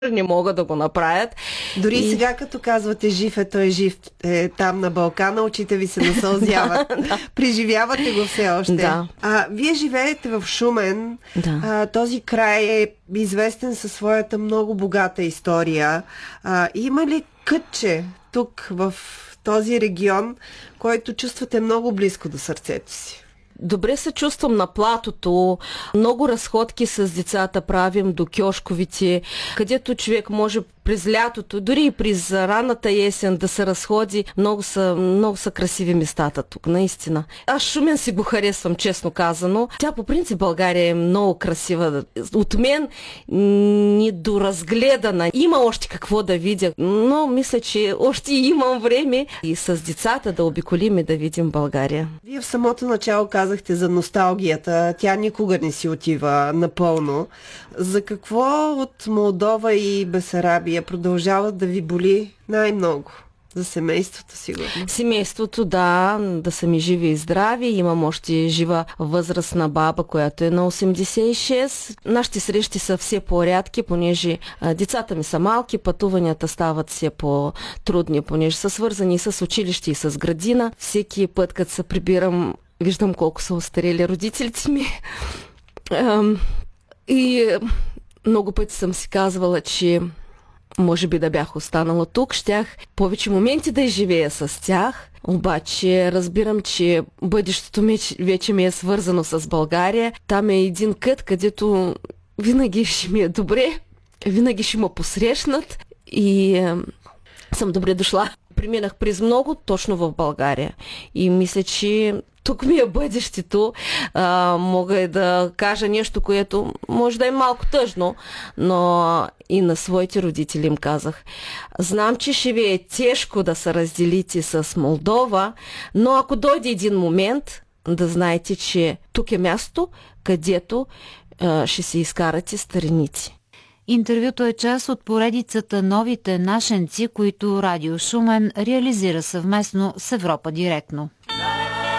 не могат да го направят. Дори сега, като казвате жив е, той е жив там на Балкана, очите ви се насълзяват. Да. Преживявате го все още. Да. Вие живеете в Шумен. Да. Този край е известен със своята много богата история. Има ли кътче тук в този регион, който чувствате много близко до сърцето си? Добре се чувствам на платото. Много разходки с децата правим до кьошковите, където човек може през лятото, дори и през ранната есен да се разходи. Много са красиви местата тук, наистина. Аз Шумен си го харесвам, честно казано. Тя по принцип България е много красива. От мен недоразгледана. Има още какво да видя, но мисля, че още имам време и с децата да обиколим и да видим България. Вие в самото начало казахте за носталгията. Тя никога не си отива напълно. За какво от Молдова и Бесарабия продължават да ви боли най-много? За семейството, сигурно. Семейството, да са ми живи и здрави. Имам още жива възрастна баба, която е на 86. Нашите срещи са все по-рядки, понеже децата ми са малки, пътуванията стават все по-трудни, понеже са свързани с училище и с градина. Всеки път, като се прибирам, виждам колко са остарели родителите ми. И много пъти съм си казвала, че може би да бях останала тук, щях повече моменти да изживея с тях. Обаче разбирам, че бъдещето ми вече ми е свързано с България. Там е един кът, където винаги ще ми е добре, винаги ще ме посрещнат и съм добре дошла. Преминах през много точно в България и мисля, че тук ми е бъдещето. Мога и да кажа нещо, което може да е малко тъжно, но и на своите родители им казах. Знам, че ще ви е тежко да се разделите с Молдова, но ако дойде един момент, да знаете, че тук е място, където ще се изкарате стариници. Интервюто е част от поредицата Новите нашенци, които Радио Шумен реализира съвместно с Европа директно.